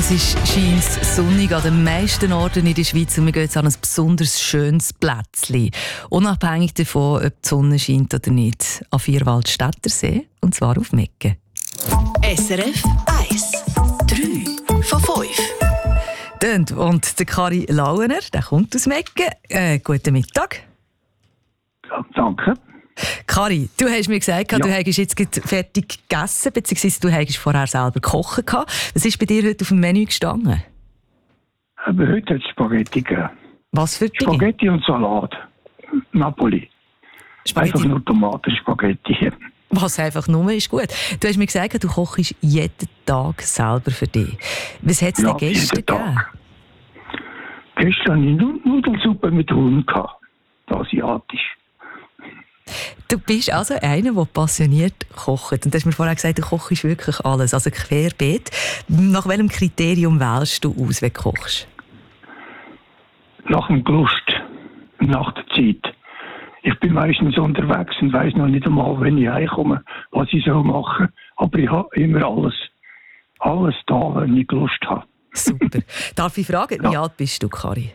Es ist scheint sonnig an den meisten Orten in der Schweiz und wir gehen jetzt an ein besonders schönes Plätzchen. Unabhängig davon, ob die Sonne scheint oder nicht. An Vierwaldstättersee, und zwar auf Meggen. SRF 1. 3 von 5. Und der Kari Lauener, der kommt aus Meggen. Guten Mittag. Ja, danke. Kari, du hast mir gesagt, du hättest jetzt fertig gegessen, beziehungsweise du hättest vorher selber gekocht. Was ist bei dir heute auf dem Menü gestanden? Aber heute hat es Spaghetti gegeben. Was für Dinge? Spaghetti und Salat. Napoli. Spaghetti. Einfach nur Tomatenspaghetti. Was einfach nur ist gut. Du hast mir gesagt, du kochst jeden Tag selber für dich. Was hat es denn gestern gegeben? Gestern hatte ich Nudelsuppe mit Huhn. Asiatisch. Du bist also einer, der passioniert kocht. Und du hast mir vorher gesagt, du kochst wirklich alles, also querbeet. Nach welchem Kriterium wählst du aus, wenn du kochst? Nach dem Lust, nach der Zeit. Ich bin meistens unterwegs und weiss noch nicht einmal, wenn ich heimkomme, was ich machen soll. Aber ich habe immer alles da, wenn ich Lust habe. Super. Darf ich fragen, wie alt bist du, Kari?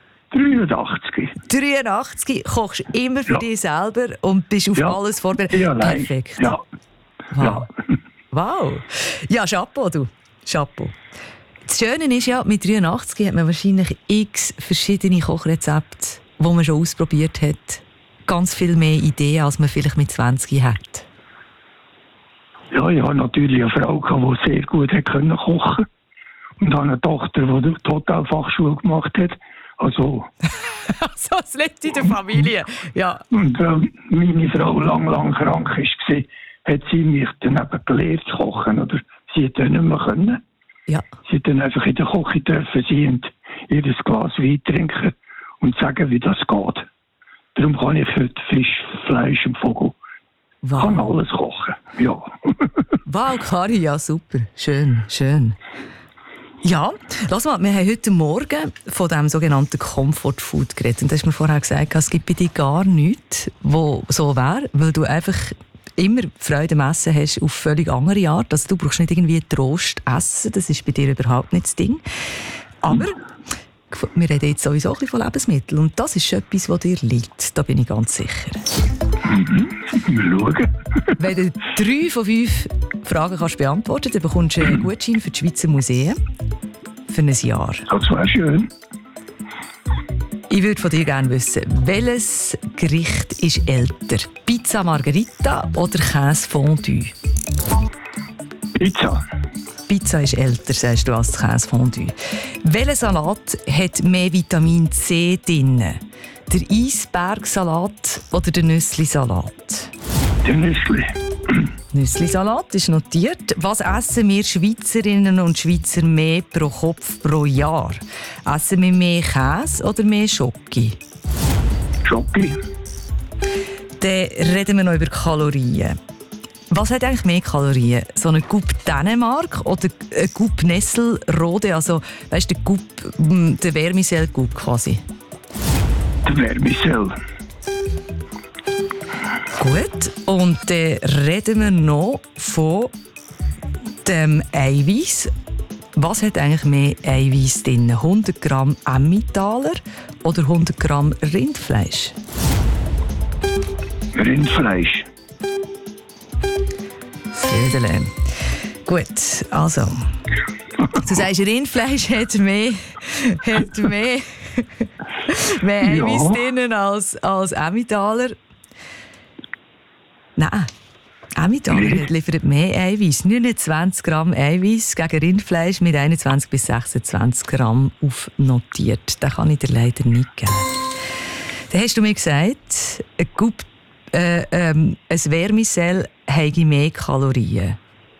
83. 83, kochst immer für dich selber und bist auf alles vorbereitet. Ja, perfekt. Ja. Wow. Ja. Wow. Ja, Chapeau, du. Chapeau. Das Schöne ist ja, mit 83 hat man wahrscheinlich x verschiedene Kochrezepte, die man schon ausprobiert hat. Ganz viel mehr Ideen, als man vielleicht mit 20 hat. Ja, ich hatte natürlich eine Frau, die sehr gut kochen konnte. Und habe eine Tochter, die die Totalfachschule gemacht hat. Also so, das lebt in der Familie. Ja. Und meine Frau lang krank war, hat sie mich dann eben gelehrt zu kochen. Oder sie hat dann nicht mehr können. Ja. Sie hat dann einfach in der Küche dürfen sie und ihr Glas Wein trinken und sagen, wie das geht. Darum kann ich heute Fisch, Fleisch und Vogel. Wow. Kann alles kochen, ja. Wow, Kari, ja super. Schön, schön. Ja, lass mal, wir haben heute Morgen von dem sogenannten Comfort Food geredet. Und du hast mir vorher gesagt, es gibt bei dir gar nichts, was so wäre, weil du einfach immer Freude am Essen hast auf völlig andere Art. Also du brauchst nicht irgendwie Trost essen, das ist bei dir überhaupt nicht das Ding. Aber wir reden jetzt sowieso ein bisschen von Lebensmitteln und das ist etwas, was dir liegt, da bin ich ganz sicher. Wir schauen. Wenn du 3 von 5 Fragen kannst beantworten, dann bekommst du einen Gutschein für die Schweizer Museen für ein Jahr. Das wäre schön. Ich würde von dir gerne wissen, welches Gericht ist älter? Pizza Margherita oder Käse Fondue? Pizza. Pizza ist älter, sagst du, als das Käse Fondue. Welcher Salat hat mehr Vitamin C drin? Der Eisbergsalat oder der Nüsslisalat? Der Nüssli. Nüsslisalat ist notiert. Was essen wir Schweizerinnen und Schweizer mehr pro Kopf pro Jahr? Essen wir mehr Käse oder mehr Schoki? Schoki. Dann reden wir noch über Kalorien. Was hat eigentlich mehr Kalorien? So eine Coupe Dänemark oder eine Coupe Nestle Rode? Also, weißt du, der Vermicelle Coupe quasi. Der Vermicelle. Gut, und dann reden wir noch von dem Eiweiß. Was hat eigentlich mehr Eiweiß drin? 100 Gramm Emmentaler oder 100 Gramm Rindfleisch? Rindfleisch. Södele. Gut, also. Du sagst, Rindfleisch hat mehr Eiweiß drin als Emmentaler. Nein, Emmentaler liefert mehr Eiweiß. 29 Gramm Eiweiß gegen Rindfleisch mit 21 bis 26 Gramm aufnotiert. Das kann ich dir leider nicht geben. Dann hast du mir gesagt, ein Vermicelle habe mehr Kalorien.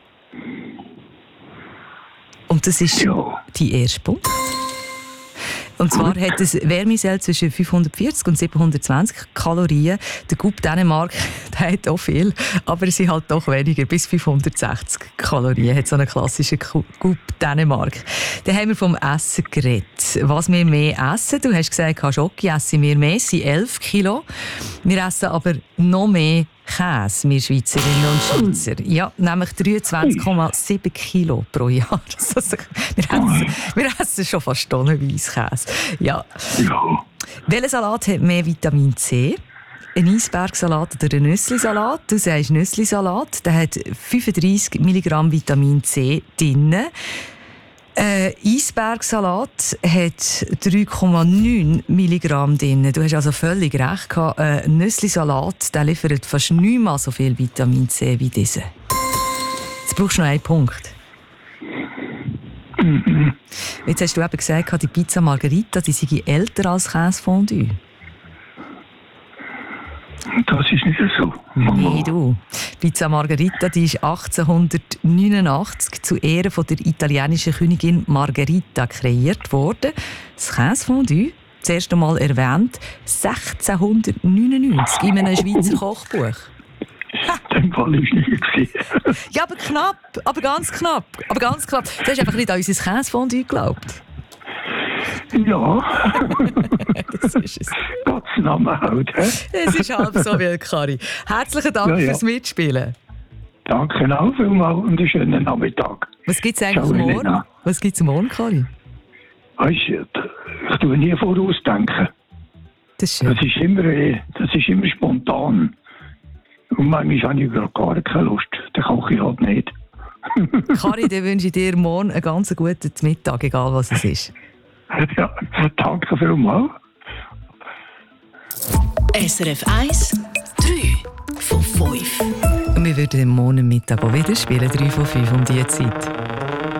Und das ist dein erster Punkt. Und zwar hat das Vermicelle zwischen 540 und 720 Kalorien. Der Coupe Dänemark der hat auch viel, aber es sind halt doch weniger. Bis 560 Kalorien hat so eine klassische Coupe Dänemark. Dann haben wir vom Essen geredet. Was wir mehr essen, du hast gesagt, Schoki essen wir mehr, es sind 11 Kilo. Wir essen aber noch mehr Käse, wir Schweizerinnen und Schweizer. Ja, nämlich 23,7 Kilo pro Jahr. Wir essen schon fast tonnenweise Käse. Ja. Welcher Salat hat mehr Vitamin C? Ein Eisbergsalat oder ein Nüsslisalat? Du sagst Nüsslisalat, der hat 35 Milligramm Vitamin C drin. Eisbergsalat hat 3,9 Milligramm drin. Du hast also völlig recht gehabt. Nüsslisalat, der liefert fast 9-mal so viel Vitamin C wie diese. Jetzt brauchst du noch einen Punkt. Jetzt hast du eben gesagt, die Pizza Margherita, die sei älter als Käsefondue. Das ist nicht so. Nee, du. Pizza Margherita, die ist 1889 zu Ehren von der italienischen Königin Margherita kreiert worden. Das Käsefondue, das erste Mal erwähnt, 1699 in einem Schweizer Kochbuch. Den Fall ist nicht gesehen. Ja, aber knapp, aber ganz knapp. Du hast einfach nicht an unser Käsefondue geglaubt. Ja. Das ist es. Gottes Name halt. Es ist halb so wild, Kari. Herzlichen Dank fürs Mitspielen. Danke auch vielmals und einen schönen Nachmittag. Was gibt es eigentlich morgen? Was gibt es morgen, Kari? Weißt du, ich tue nie vorausdenken. Das ist schön. Das ist immer spontan. Und manchmal habe ich gar keine Lust. Dann koche ich halt nicht. Kari, dann wünsche ich dir morgen einen ganz guten Mittag, egal was es ist. Ja, danke vielmals. SRF 1, 3 von 5. Wir würden morgen Mittag auch wieder spielen, 3 von 5 um diese Zeit.